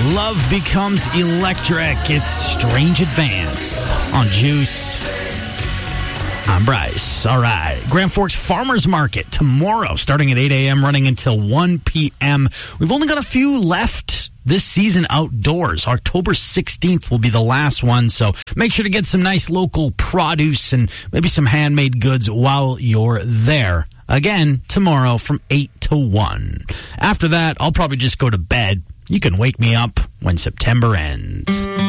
Love Becomes Electric. It's Strange Advance on Juice. I'm Bryce. All right. Grand Forks Farmers Market tomorrow, starting at 8 a.m., running until 1 p.m. We've only got a few left this season outdoors. October 16th will be the last one, so make sure to get some nice local produce and maybe some handmade goods while you're there. Again, tomorrow from 8 to 1. After that, I'll probably just go to bed. You can wake me up when September ends.